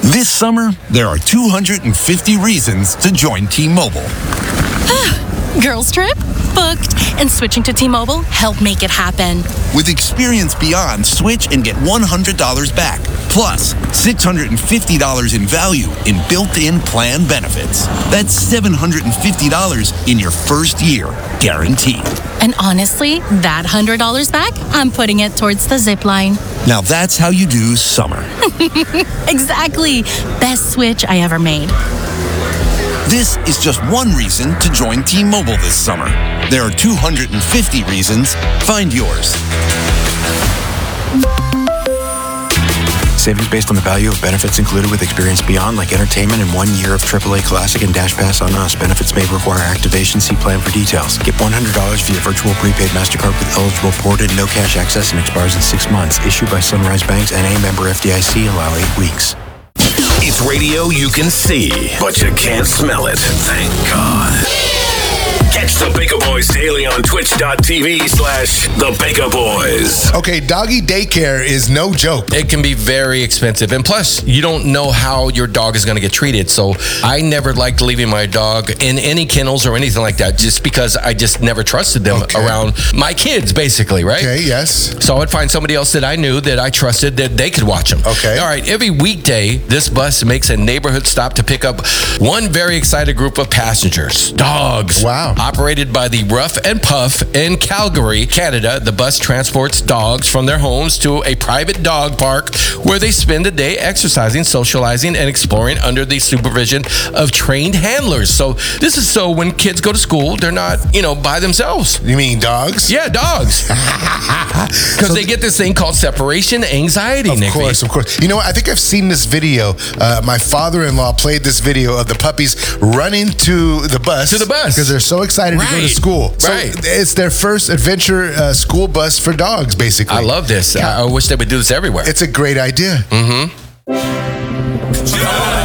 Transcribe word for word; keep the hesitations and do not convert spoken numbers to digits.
This summer, there are two hundred fifty reasons to join T-Mobile. Girls trip? Booked. And switching to T-Mobile helped make it happen. With Experience Beyond, switch and get one hundred dollars back. Plus, six hundred fifty dollars in value in built-in plan benefits. That's seven hundred fifty dollars in your first year, guaranteed. And honestly, that one hundred dollars back, I'm putting it towards the zip line. Now that's how you do summer. Exactly. Best switch I ever made. This is just one reason to join T-Mobile this summer. There are two hundred fifty reasons. Find yours. Savings based on the value of benefits included with Experience Beyond, like entertainment and one year of triple A Classic and Dash Pass on us. Benefits may require activation. See plan for details. Get one hundred dollars via virtual prepaid MasterCard with eligible ported, no cash access, and expires in six months. Issued by Sunrise Banks and a member F D I C. Allow eight weeks. It's radio you can see, but you can't smell it. Thank God. Catch the Baker Boys daily on twitch.tv slash the Baker Boys. Okay, doggy daycare is no joke. It can be very expensive. And plus, you don't know how your dog is going to get treated. So I never liked leaving my dog in any kennels or anything like that, just because I just never trusted them Okay. around my kids, basically, right? Okay, yes. So I would find somebody else that I knew that I trusted that they could watch them. Okay. All right. Every weekday, this bus makes a neighborhood stop to pick up one very excited group of passengers. Dogs. Wow. Operated by the Rough and Puff in Calgary, Canada, the bus transports dogs from their homes to a private dog park where they spend the day exercising, socializing, and exploring under the supervision of trained handlers. So this is so when kids go to school, they're not, you know, by themselves. You mean dogs? Yeah, dogs. Because So they get this thing called separation anxiety, Of Nick. course, of course. You know what? I think I've seen this video. Uh, my father-in-law played this video of the puppies running to the bus. To the bus. Because they're so excited to go to Right. school. So Right. it's their first adventure uh, school bus for dogs, basically. I love this. I, I wish they would do this everywhere. It's a great idea. Mm-hmm.